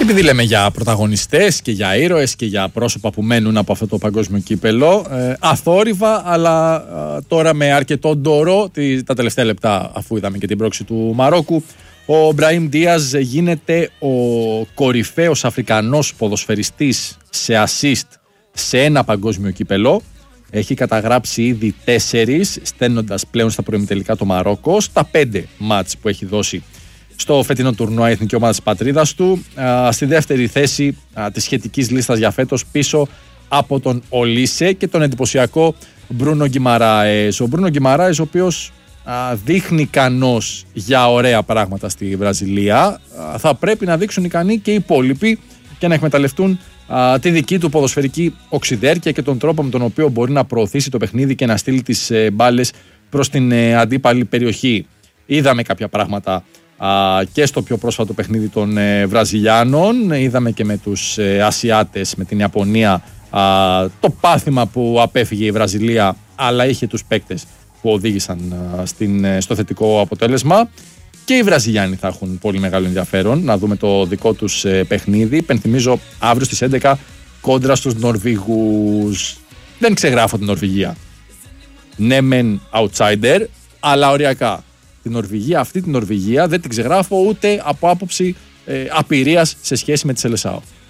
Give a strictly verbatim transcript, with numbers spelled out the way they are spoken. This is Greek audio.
Και επειδή λέμε για πρωταγωνιστές και για ήρωες και για πρόσωπα που μένουν από αυτό το παγκόσμιο κύπελο, ε, αθόρυβα, αλλά ε, τώρα με αρκετό ντόρο, τη, τα τελευταία λεπτά, αφού είδαμε και την πρόξη του Μαρόκου, ο Μπραήμ Ντίαζ γίνεται ο κορυφαίος Αφρικανός ποδοσφαιριστής σε assist σε ένα παγκόσμιο κύπελο. Έχει καταγράψει ήδη τέσσερις, στέλνοντας πλέον στα προημιτελικά το Μαρόκο, στα πέντε μάτς που έχει δώσει στο φετινό τουρνουά η εθνική ομάδα της πατρίδας του. Α, στη δεύτερη θέση α, της σχετικής λίστας για φέτος, πίσω από τον Ολίσε και τον εντυπωσιακό Μπρούνο Γκιμαράες. Ο Μπρούνο Γκιμαράες, ο οποίος α, δείχνει ικανός για ωραία πράγματα στη Βραζιλία, α, θα πρέπει να δείξουν ικανοί και οι υπόλοιποι και να εκμεταλλευτούν α, τη δική του ποδοσφαιρική οξυδέρκεια και τον τρόπο με τον οποίο μπορεί να προωθήσει το παιχνίδι και να στείλει τις ε, μπάλες προς την ε, αντίπαλη περιοχή. Είδαμε κάποια πράγματα Uh, και στο πιο πρόσφατο παιχνίδι των ε, Βραζιλιάνων. Είδαμε και με τους ε, Ασιάτες, με την Ιαπωνία, uh, το πάθημα που απέφυγε η Βραζιλία, αλλά είχε τους παίκτες που οδήγησαν uh, στην, ε, στο θετικό αποτέλεσμα. Και οι Βραζιλιάνοι θα έχουν πολύ μεγάλο ενδιαφέρον να δούμε το δικό τους ε, παιχνίδι. Υπενθυμίζω, αύριο στις έντεκα κόντρα στους Νορβηγούς. Δεν ξεγράφω την Νορβηγία. Ναι μεν outsider, αλλά οριακά. Την Νορβηγία, αυτή την Νορβηγία δεν την ξεγράφω ούτε από άποψη ε, απειρίας σε σχέση με τη Σελεσάο.